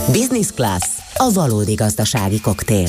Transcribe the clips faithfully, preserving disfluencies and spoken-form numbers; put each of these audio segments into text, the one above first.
Business Class, a valódi gazdasági koktél.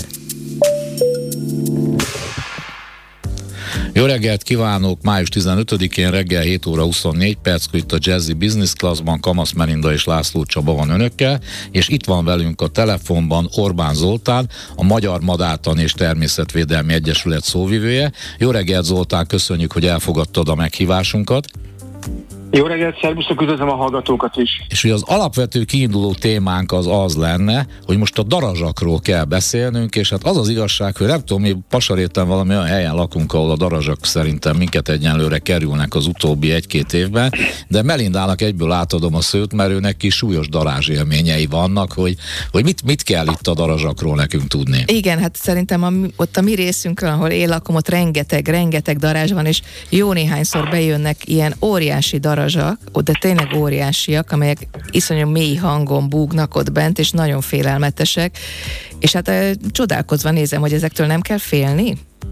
Jó reggelt kívánok! május tizenötödikén reggel hét óra huszonnégy perckor itt a Jazzy Business Classban Kamasz Melinda és László Csaba van önökkel, és itt van velünk a telefonban Orbán Zoltán, a Magyar Madártan és Természetvédelmi Egyesület szóvivője. Jó reggelt Zoltán, köszönjük, hogy elfogadtad a meghívásunkat. Jó reggelt, szervusztok, üdvözlöm a hallgatókat is. És ugye az alapvető kiinduló témánk az az lenne, hogy most a darazsakról kell beszélnünk, és hát az az igazság, hogy nem tudom, mi Pasaréten valami olyan helyen lakunk, ahol a darazsak szerintem minket egyenlőre kerülnek az utóbbi egy-két évben, de Melindának egyből átadom a szót, mert ő neki súlyos darázs élményei vannak, hogy, hogy mit, mit kell itt a darazsakról nekünk tudni. Igen, hát szerintem a, ott a mi részünkről, ahol én lakom, ott rengeteg, rengeteg darázs van, és jó néhányszor bejönnek ilyen óriási darazsak, de tényleg óriásiak, amelyek iszonyú mély hangon búgnak ott bent, és nagyon félelmetesek, és hát e, csodálkozva nézem, hogy ezektől nem kell félni?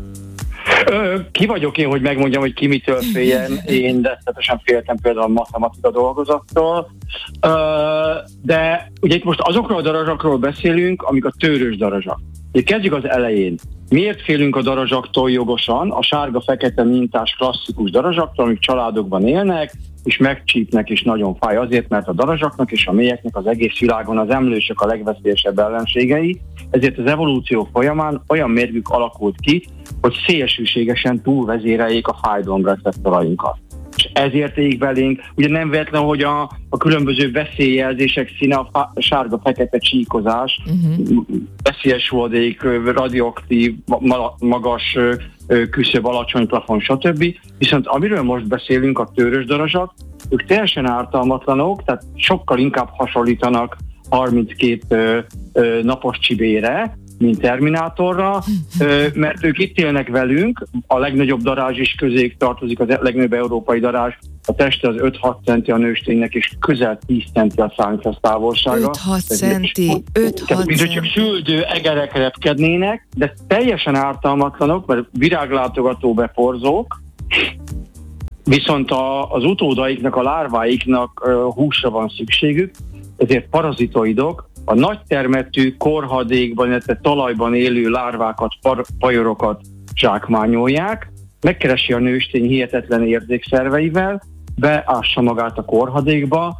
Ö, ki vagyok én, hogy megmondjam, hogy ki mitől féljen. Én rettenetesen féltem például a matematika dolgozattól. Ö, de ugye itt most azokról a darazsakról beszélünk, amik a tőrös darazsak. Kezdjük az elején. Miért félünk a darazsaktól jogosan? A sárga-fekete mintás klasszikus darazsaktól, amik családokban élnek, és megcsípnek, és nagyon fáj azért, mert a darazsaknak és a mélyeknek az egész világon az emlősök a legveszélyesebb ellenségei, ezért az evolúció folyamán olyan mérgük alakult ki, hogy szélsőségesen túlvezéreljék a fájdalomreceptorainkat. És ezért ég belénk, ugye nem véletlen, hogy a, a különböző veszélyjelzések színe a, fa, a sárga-fekete csíkozás, uh-huh. veszélyes hulladék, radioaktív, ma, magas küszöb, alacsony plafon, stb. Viszont amiről most beszélünk, a tőrös darazsak, ők teljesen ártalmatlanok, tehát sokkal inkább hasonlítanak harminckét ö, ö, napos csibére, mint Terminátorra, ö, mert ők itt élnek velünk, a legnagyobb darázs is közéjük tartozik, a legnagyobb európai darázs, a teste az öt-hat centi a nősténynek, és közel tíz centi a szárnyfesz távolsága. öt-hat centi, öt-hat centi. Mint hogy csak süldő egerek repkednének, de teljesen ártalmatlanok, mert viráglátogató beporzók, viszont a, az utódaiknak, a lárváiknak uh, húsra van szükségük, ezért parazitoidok, a nagy termetű korhadékban, illetve talajban élő lárvákat, par, pajorokat zsákmányolják, megkeresi a nőstény hihetetlen érzékszerveivel, beássa magát a korhadékba,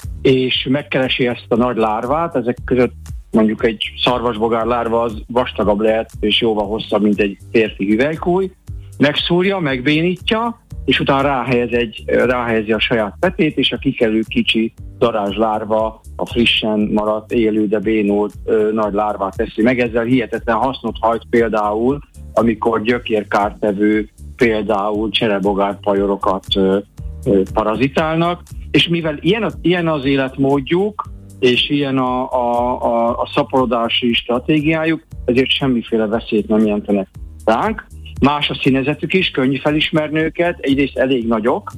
és megkeresi ezt a nagy lárvát, ezek között mondjuk egy szarvasbogár lárva az vastagabb lehet, és jóval hosszabb, mint egy férfi hüvelykúj, megszúrja, megbénítja, és utána ráhelyez egy, ráhelyezi a saját petét, és a kikelő kicsi darázs lárva a frissen maradt, élő, de bénult ö, nagy lárvát teszi meg. Ezzel hihetetlen hasznot hajt például, amikor gyökérkártevő, például cserebogárpajorokat ö, ö, parazitálnak, és mivel ilyen, a, ilyen az életmódjuk, és ilyen a, a, a, a szaporodási stratégiájuk, ezért semmiféle veszélyt nem jelentenek ránk. Más a színezetük is, könnyű felismerni őket, egyrészt elég nagyok,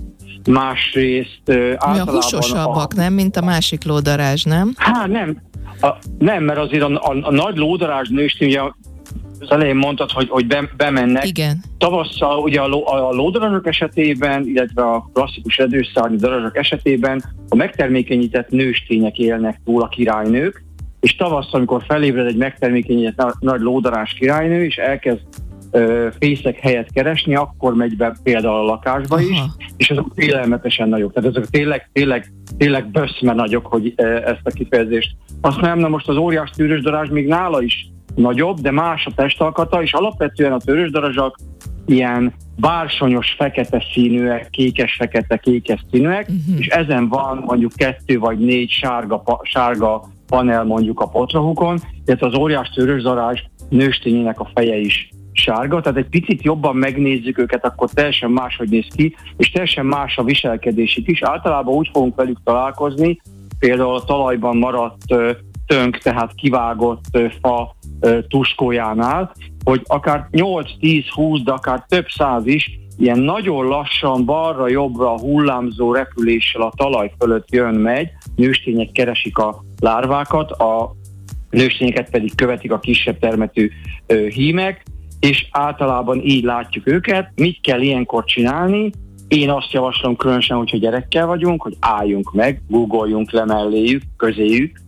másrészt uh, általában... Ja, húsosabbak, a... nem? Mint a másik lódarázs, nem? Hát nem, a, nem, mert azért a, a, a nagy lódarázs nőstény, ugye az elején mondtad, hogy, hogy be, bemennek. Igen. Tavasszal ugye a, ló, a lódarazsok esetében, illetve a klasszikus redőszárnyú darazsak esetében a megtermékenyített nőstények élnek túl, a királynők, és tavasszal, amikor felébred egy megtermékenyített nagy lódarázs királynő, és elkezd ö, fészek helyet keresni, akkor megy be például a lakásba Aha. is, és azok félelmetesen nagyok. Tehát azok tényleg, tényleg, tényleg böszme nagyok, hogy ö, ezt a kifejezést használjam. Na most az óriás tőrös darázs még nála is nagyobb, de más a testalkata, és alapvetően a tőrös darazsak ilyen bársonyos fekete színűek, kékes-fekete, kékes színűek, uh-huh. és ezen van mondjuk kettő vagy négy sárga, pa, sárga panel mondjuk a potrohukon, illetve az óriás tőrös darazs nőstényének a feje is sárga, tehát egy picit jobban megnézzük őket, akkor teljesen máshogy néz ki, és teljesen más a viselkedésük is. Általában úgy fogunk velük találkozni, például a talajban maradt tönk, tehát kivágott fa tuskójánál, hogy akár nyolc, tíz, húsz, de akár több száz is ilyen nagyon lassan balra-jobbra hullámzó repüléssel a talaj fölött jön-megy, nőstények keresik a lárvákat, a nőstényeket pedig követik a kisebb termetű ö, hímek, és általában így látjuk őket. Mit kell ilyenkor csinálni? Én azt javaslom különösen, hogyha gyerekkel vagyunk, hogy álljunk meg, googoljunk le melléjük, közéjük,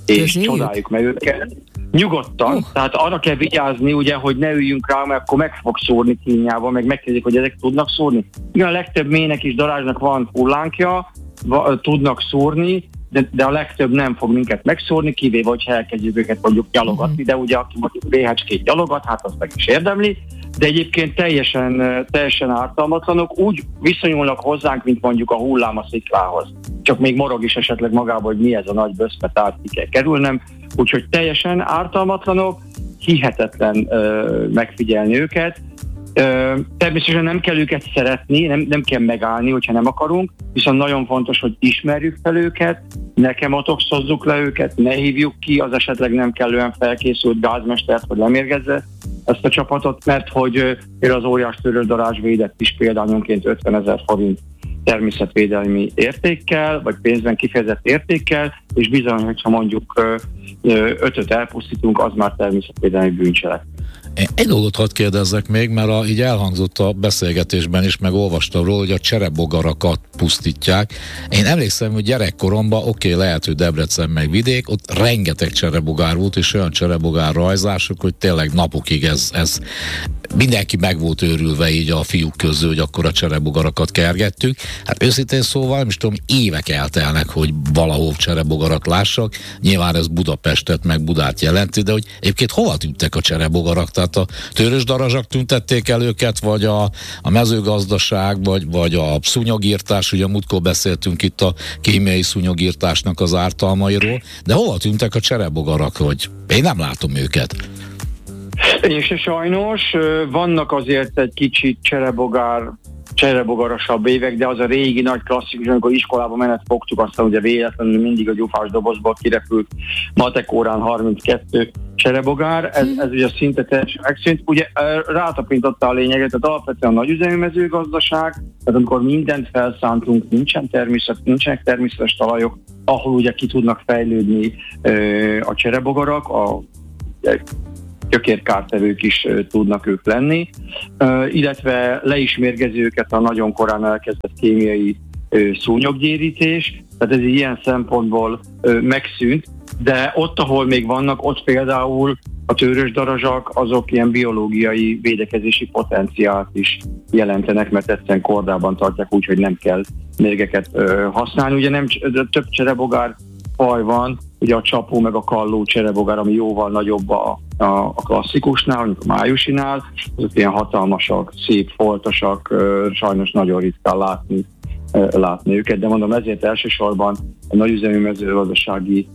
és Közéjük? csodáljuk meg őket. Nyugodtan, uh. tehát arra kell vigyázni, ugye, hogy ne üljünk rá, mert akkor meg fog szórni kínjával, meg megkérdezik, hogy ezek tudnak szórni. Igen, a legtöbb méhnek és darázsnak van hullánkja, va, tudnak szórni, de, de a legtöbb nem fog minket megszórni, kivéve, hogyha elkezdjük őket mondjuk gyalogatni, de ugye aki mondjuk béhecskét gyalogat, hát azt meg is érdemli, de egyébként teljesen, teljesen ártalmatlanok, úgy viszonyulnak hozzánk, mint mondjuk a hullám a sziklához. Csak még morog is esetleg magában, hogy mi ez a nagy böszmet, át ki kell kerülnem, úgyhogy teljesen ártalmatlanok, hihetetlen ö, megfigyelni őket. Ö, természetesen nem kell őket szeretni, nem, nem kell megállni, hogyha nem akarunk, viszont nagyon fontos, hogy ismerjük fel őket, ne kemotoxozzuk le őket, ne hívjuk ki az esetleg nem kellően felkészült gázmestert, hogy lemérgezze ezt a csapatot, mert hogy például az óriás törődarázs védett is példányonként ötvenezer forint természetvédelmi értékkel, vagy pénzben kifejezett értékkel, és bizony, hogyha mondjuk ötöt elpusztítunk, az már természetvédelmi bűncselekmény. Egy dolgot hadd kérdezzek még, mert a, így elhangzott a beszélgetésben is, meg olvastam róla, hogy a cserebogarakat pusztítják. Én emlékszem, hogy gyerekkoromban, oké, okay, lehet, hogy Debrecen meg vidék, ott rengeteg cserebogár volt, és olyan cserebogár rajzások, hogy tényleg napokig ez, ez mindenki meg volt őrülve így a fiúk közül, hogy akkor a cserebogarakat kergettük. Hát őszintén szóval, nem is tudom, évek eltelnek, hogy valahol cserebogarat lássak. Nyilván ez Budapestet meg Budát jelenti, de hogy egyébként hova tűntek a cserebogarak? Tehát a törösdarazsak tüntették el őket, vagy a, a mezőgazdaság, vagy, vagy a szúnyogírtás, ugye múltkor beszéltünk itt a kémiai szúnyogírtásnak az ártalmairól, de hova tűntek a cserebogarak, hogy én nem látom őket? És sajnos vannak azért egy kicsit cserebogár, cserebogarasabb évek, de az a régi nagy klasszikus, amikor iskolába menet fogtuk, aztán ugye véletlenül mindig a gyufás dobozból kirepült matek órán harminckettő cserebogár, ez, ez ugye szinte teljesen megszűnt. Ugye rátapintotta a lényeget, tehát alapvetően a nagyüzemű mezőgazdaság, tehát amikor mindent felszántunk, nincsen természet, nincsenek természetes talajok, ahol ugye ki tudnak fejlődni a cserebogarak, a gyökérkártevők is tudnak ők lenni, illetve le is mérgezi őket a nagyon korán elkezdett kémiai szúnyoggyérítés, tehát ez ilyen szempontból megszűnt, de ott, ahol még vannak, ott például a törösdarazsak, azok ilyen biológiai védekezési potenciált is jelentenek, mert egyszerűen kordában tartják úgy, hogy nem kell mérgeket használni. Ugye nem több cserebogár faj van, ugye a csapó meg a kalló cserebogár, ami jóval nagyobb a, a, a klasszikusnál, mondjuk a májusinál, azok ilyen hatalmasak, szép, foltosak, sajnos nagyon ritkán látni, látni őket, de mondom, ezért elsősorban a nagyüzemű mezőgazdasági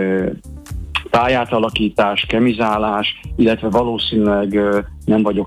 tájátalakítás, kemizálás, illetve valószínűleg nem vagyok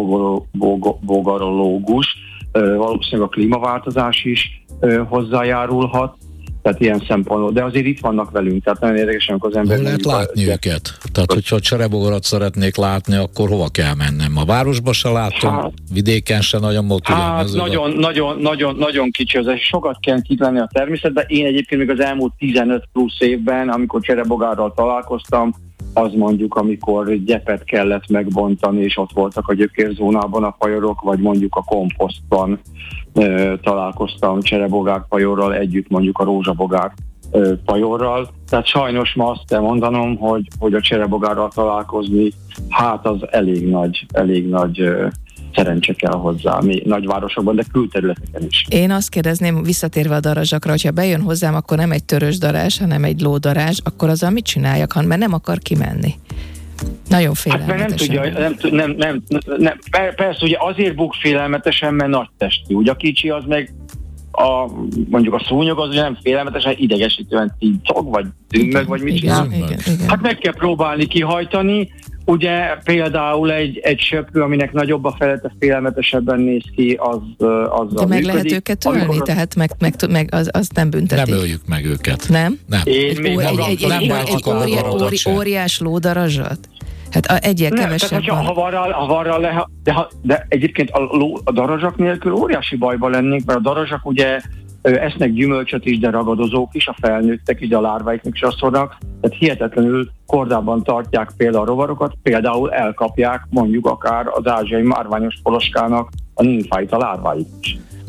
cserebogarológus, valószínűleg a klímaváltozás is hozzájárulhat, tehát ilyen szempontból, de azért itt vannak velünk, tehát nagyon érdekes, amikor az ember... Hol lehet látni a... őket? Tehát, hogyha a cserebogarat szeretnék látni, akkor hova kell mennem? A városba se látom, hát, vidéken se nagyon motul. Hát nagyon, nagyon, nagyon, nagyon kicsi az, és sokat kell kint lenni a természetben. Én egyébként még az elmúlt tizenöt plusz évben, amikor cserebogárral találkoztam, az mondjuk, amikor gyepet kellett megbontani, és ott voltak a gyökérzónában a fajorok, vagy mondjuk a komposztban e, találkoztam cserebogár fajorral együtt, mondjuk a rózsabogár e, fajorral. Tehát sajnos ma azt kell mondanom, hogy, hogy a cserebogárral találkozni, hát az elég nagy, elég nagy e, szerencse kell hozzá, mi nagyvárosokban, de külterületeken is. Én azt kérdezném, visszatérve a darazsakra, hogyha bejön hozzám, akkor nem egy törösdarázs, hanem egy lódarázs, akkor azzal mit csináljak, mert nem akar kimenni? Nagyon félelmetesen. Hát nem tudja, nem, nem, nem, nem, persze ugye azért buk félelmetesen, mert nagy testű. Ugye a kicsi az meg a, mondjuk a szúnyog az ugye nem félelmetesen, idegesítően tincog, vagy dümmög, vagy mit csinál. Hát meg kell próbálni kihajtani. Ugye például egy, egy söprű, aminek nagyobb a felete, félelmetesebben néz ki, az azzal de meg működik. Lehet őket ölni? Amikor... Tehát meg, meg, meg az, az nem büntetik? Nem öljük meg őket. Nem? Nem. Én egy, ó, egy, egy, nem egy, egy óriás, óri, óriás lódarazsat? Hát a, egyel kevesebb van. Ha van rá, ha van rá le, de, ha, de egyébként a, ló, a darazsak nélkül óriási bajban lennénk, mert a darazsak ugye esznek gyümölcsöt is, de ragadozók is, a felnőttek, így a lárváiknak is azt szórnak, tehát hihetetlenül kordában tartják például a rovarokat, például elkapják mondjuk akár az ázsiai márványos poloskának a nimfáit, a lárváit is.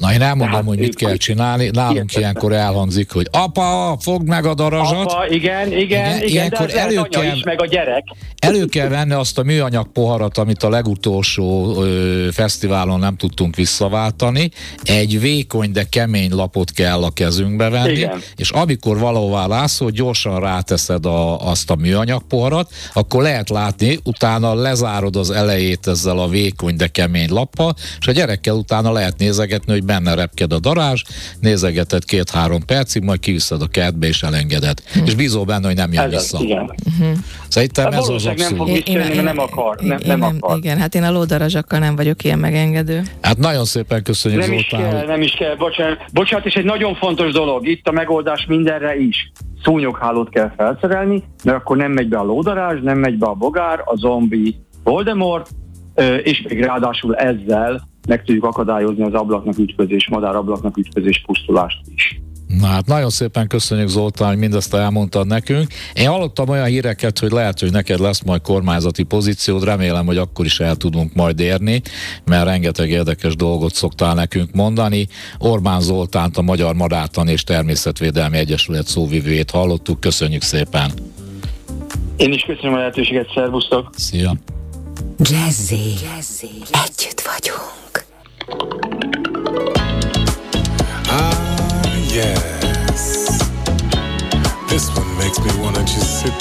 Na, én elmondom, Tehát hogy mit ők- kell csinálni. Nálunk Értettem. ilyenkor elhangzik, hogy apa, fogd meg a darazsat. Apa, igen, igen, igen, igen, ilyenkor de az elő anya kell- is, meg a gyerek. Elő kell venni azt a műanyag poharat, amit a legutolsó ö, fesztiválon nem tudtunk visszaváltani. Egy vékony, de kemény lapot kell a kezünkbe venni, Igen. és amikor valahová lászol, gyorsan ráteszed a, azt a műanyag poharat, akkor lehet látni, utána lezárod az elejét ezzel a vékony, de kemény lappal, és a gyerekkel utána lehet nézegetni, hogy benne repked a darázs, nézegeted két-három percig, majd kiviszed a kertbe és elengeded. Hm. És bízol benne, hogy nem jön Ez az, vissza. igen. Szerintem Hát ez az valószínűleg nem abszolút. fog visszajönni, mert nem akar. Nem, én nem akar. Igen, hát én a lódarazsakkal nem vagyok ilyen megengedő. Hát nagyon szépen köszönjük, Nem is Zoltán. kell, hogy- nem is kell, bocsánat. Bocsánat, és egy nagyon fontos dolog, itt a megoldás mindenre is. Szúnyoghálót kell felszerelni, mert akkor nem megy be a lódarázs, nem megy be a bogár, a zombi Voldemort, ö, és még ráadásul ezzel meg tudjuk akadályozni az ablaknak ütközés, madárablaknak ütközés pusztulást is. Na hát nagyon szépen köszönjük, Zoltán, hogy mindezt elmondtad nekünk. Én hallottam olyan híreket, hogy lehet, hogy neked lesz majd kormányzati pozíciód, remélem, hogy akkor is el tudunk majd érni, mert rengeteg érdekes dolgot szoktál nekünk mondani. Orbán Zoltánt, a Magyar Madártan és Természetvédelmi Egyesület szóvivőjét hallottuk, köszönjük szépen. Én is köszönöm a lehetőséget, szervusztok! Szia! Jazzy. Jazzy. Együtt vagyunk.